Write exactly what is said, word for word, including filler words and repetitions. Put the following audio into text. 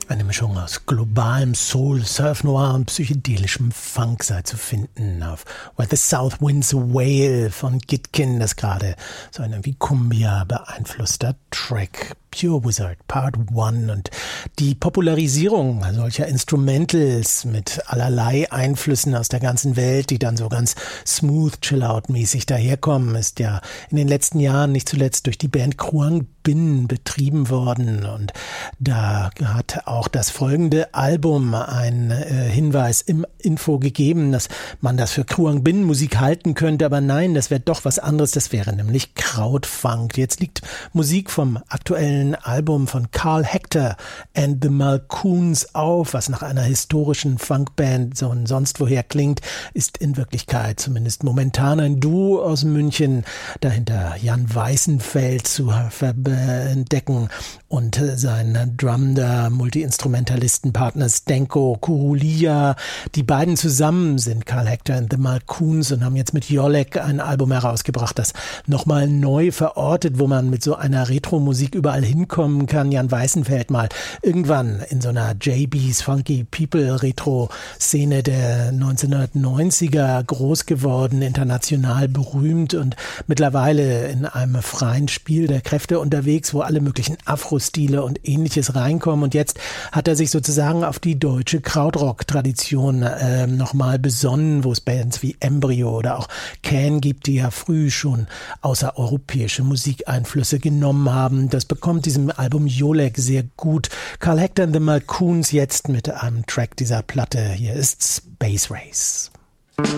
Eine Mischung aus globalem Soul, Surf Noir und psychedelischem Funk sei zu finden auf Where the South Winds Wail von Gitkin, das gerade so ein wie Cumbia beeinflusster Track. Pure Wizard Part eins und die Popularisierung solcher Instrumentals mit allerlei Einflüssen aus der ganzen Welt, die dann so ganz smooth, chill-out-mäßig daherkommen, ist ja in den letzten Jahren nicht zuletzt durch die Band Kruang Bin betrieben worden, und da hat auch das folgende Album einen äh, Hinweis im Info gegeben, dass man das für Kruang Bin Musik halten könnte, aber nein, das wäre doch was anderes, das wäre nämlich Krautfunk. Jetzt liegt Musik vom aktuellen Album von Carl Hector and the Malcoons auf, was nach einer historischen Funkband so und sonst woher klingt, ist in Wirklichkeit zumindest momentan ein Duo aus München, dahinter Jan Weißenfeld zu entdecken und sein Drummer, Multi-Instrumentalistenpartner Stenko Kurulia. Die beiden zusammen sind Carl Hector and the Malcoons und haben jetzt mit Jolek ein Album herausgebracht, das nochmal neu verortet, wo man mit so einer Retro-Musik überall hinkommen kann. Jan Weißenfeld mal irgendwann in so einer J B's Funky People Retro-Szene der neunzehnhundertneunziger groß geworden, international berühmt und mittlerweile in einem freien Spiel der Kräfte unterwegs, wo alle möglichen Afro-Stile und Ähnliches reinkommen. Und jetzt hat er sich sozusagen auf die deutsche Krautrock-Tradition äh, nochmal besonnen, wo es Bands wie Embryo oder auch Can gibt, die ja früh schon außereuropäische Musikeinflüsse genommen haben. Das bekommt diesem Album Jolek sehr gut. Carl Hector and the Malcoons jetzt mit einem Track dieser Platte. Hier ist Space Race.